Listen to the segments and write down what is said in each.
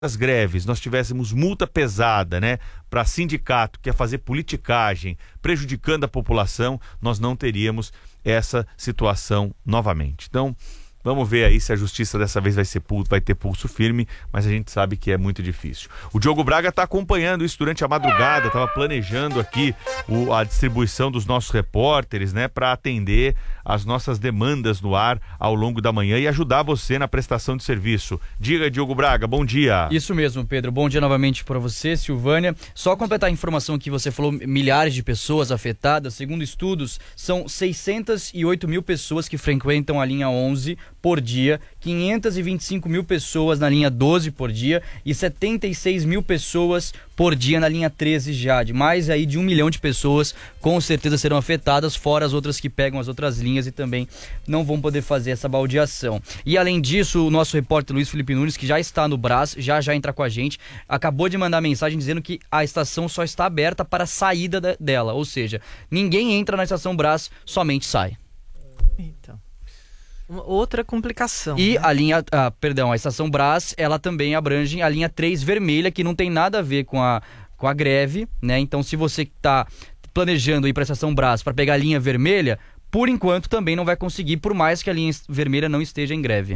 as greves nós tivéssemos multa pesada, né, para sindicato que ia fazer politicagem, prejudicando a população, nós não teríamos essa situação novamente. Então, vamos ver aí se a justiça dessa vez vai ter pulso firme, mas a gente sabe que é muito difícil. O Diogo Braga está acompanhando isso durante a madrugada, estava planejando aqui a distribuição dos nossos repórteres, né, para atender as nossas demandas no ar ao longo da manhã e ajudar você na prestação de serviço. Diga, Diogo Braga, bom dia. Isso mesmo, Pedro. Bom dia novamente para você, Silvânia. Só completar a informação que você falou, milhares de pessoas afetadas. Segundo estudos, são 608 mil pessoas que frequentam a linha 11 por dia, 525 mil pessoas na linha 12 por dia e 76 mil pessoas por dia na linha 13 já. De mais aí de 1 milhão de pessoas com certeza serão afetadas, fora as outras que pegam as outras linhas e também não vão poder fazer essa baldeação. E além disso, o nosso repórter Luiz Felipe Nunes, que já está no Brás, já entra com a gente, acabou de mandar mensagem dizendo que a estação só está aberta para a saída dela, ou seja, ninguém entra na estação Brás, somente sai. Então, outra complicação. E né? A estação Brás, ela também abrange a linha 3 vermelha, que não tem nada a ver com a greve, né? Então, se você está planejando ir para a estação Brás para pegar a linha vermelha, por enquanto também não vai conseguir, por mais que a linha vermelha não esteja em greve.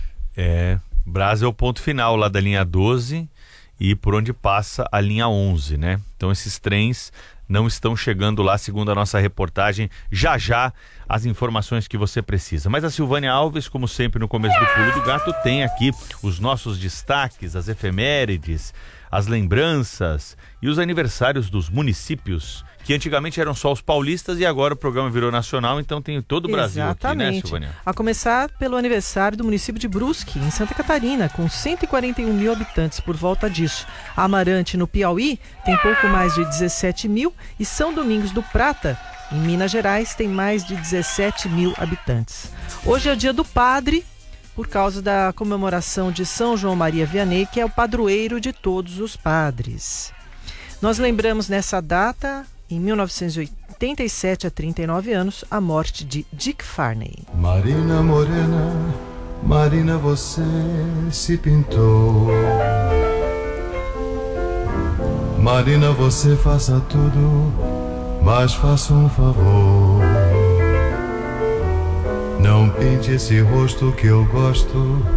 Brás é o ponto final lá da linha 12 e por onde passa a linha 11, né? Então esses trens não estão chegando lá, segundo a nossa reportagem. Já as informações que você precisa. Mas a Silvânia Alves, como sempre no começo do Pulo do Gato, tem aqui os nossos destaques, as efemérides, as lembranças e os aniversários dos municípios, que antigamente eram só os paulistas e agora o programa virou nacional, então tem todo o Brasil. Exatamente. Aqui, né, Silvânia? A começar pelo aniversário do município de Brusque, em Santa Catarina, com 141 mil habitantes por volta disso. Amarante, no Piauí, tem pouco mais de 17 mil e São Domingos do Prata, em Minas Gerais, tem mais de 17 mil habitantes. Hoje é o dia do padre, por causa da comemoração de São João Maria Vianney, que é o padroeiro de todos os padres. Nós lembramos nessa data, em 1987, há 39 anos, a morte de Dick Farney. Marina morena, Marina, você se pintou. Marina, você faça tudo, mas faça um favor. Não pinte esse rosto que eu gosto